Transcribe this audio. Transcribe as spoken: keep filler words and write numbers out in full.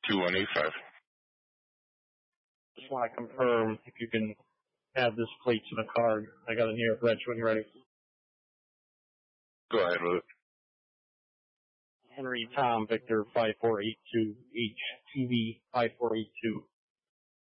two one eight five. Just want to confirm if you can have this plate to the card. I got it here, Reg, when you're ready. Go ahead with it. Henry Tom Victor five four eight two H T V five four eight two.